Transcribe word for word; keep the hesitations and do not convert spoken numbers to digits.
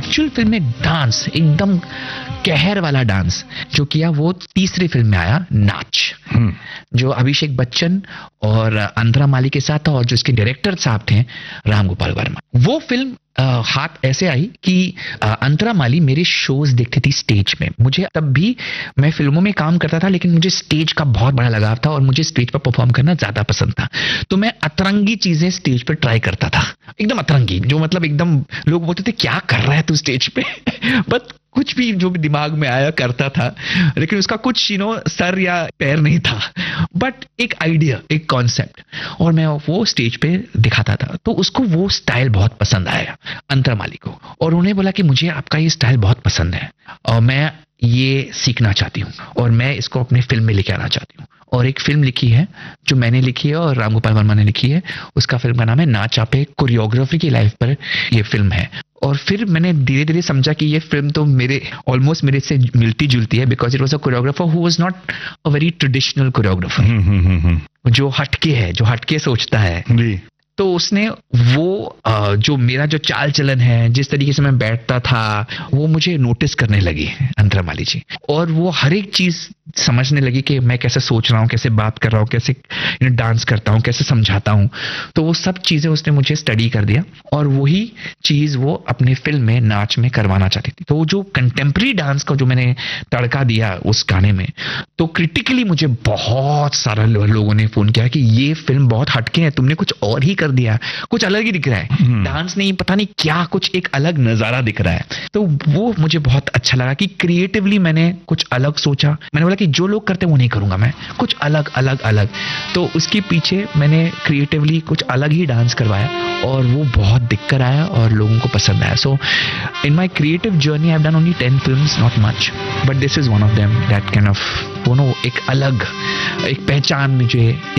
Actual film में dance, एकदम कहर वाला डांस जो किया वो तीसरी फिल्म में आया, नाच, जो अभिषेक बच्चन और अंतरा माली के साथ था और जो इसके डायरेक्टर साहब थे राम गोपाल वर्मा। वो फिल्म आ, हाथ ऐसे आई कि अंतरा माली मेरे शोज देखती थी स्टेज में। मुझे तब भी, मैं फिल्मों में काम करता था लेकिन मुझे स्टेज का बहुत बड़ा लगाव था और मुझे स्टेज पर परफॉर्म करना ज्यादा पसंद था। तो मैं अतरंगी चीजें स्टेज पर ट्राई करता था, एकदम अतरंगी, जो मतलब एकदम लोग बोलते थे क्या कर रहा है तू स्टेज पे बट कुछ भी जो भी दिमाग में आया करता था, लेकिन उसका कुछ यू नो सर या पैर नहीं था, बट एक आइडिया, एक कॉन्सेप्ट, और मैं वो स्टेज पे दिखाता था। तो उसको वो स्टाइल बहुत पसंद आया अंतरा माली को, और उन्हें बोला कि मुझे आपका ये स्टाइल बहुत पसंद है और मैं ये सीखना चाहती हूँ और मैं इसको अपने फिल्म में लेके आना चाहती हूँ। और एक फिल्म लिखी है जो मैंने लिखी है और राम गोपाल वर्मा ने लिखी है, उसका फिल्म का नाम है नाच आपे। कोरियोग्राफी की लाइफ पर ये फिल्म है। और फिर मैंने धीरे धीरे समझा कि ये फिल्म तो मेरे ऑलमोस्ट मेरे से मिलती जुलती है, because it was a choreographer who was not a very traditional choreographer, जो हटके है, जो हटके सोचता है जी। तो उसने वो जो मेरा जो चाल चलन है, जिस तरीके से मैं बैठता था, वो मुझे नोटिस करने लगी अंतरा माली जी, और वो हर एक चीज समझने लगी कि मैं कैसे सोच रहा हूँ, कैसे बात कर रहा हूँ, कैसे डांस करता हूँ, कैसे समझाता हूँ। तो वो सब चीजें उसने मुझे स्टडी कर दिया और वही चीज वो अपने फिल्म में नाच में करवाना चाहती थी। तो वो जो कंटेम्प्रेरी डांस का जो मैंने तड़का दिया उस गाने में, तो क्रिटिकली मुझे बहुत सारा लोगों ने फोन किया कि ये फिल्म बहुत हटके है, तुमने कुछ और ही कर दिया, कुछ अलग ही दिख रहा है, डांस नहीं पता नहीं क्या, कुछ एक अलग नजारा दिख रहा है। तो वो मुझे बहुत अच्छा लगा कि क्रिएटिवली मैंने कुछ अलग सोचा। मैंने बोला कि जो लोग करते हैं वो नहीं करूंगा, मैं कुछ अलग अलग अलग। तो उसके पीछे मैंने क्रिएटिवली कुछ अलग ही डांस करवाया और वो बहुत दिक्कत आया और लोगों को पसंद आया। सो in my creative journey I have done only ten films, not much, but this is one of them that kind of, you know, एक अलग एक पहचान मुझे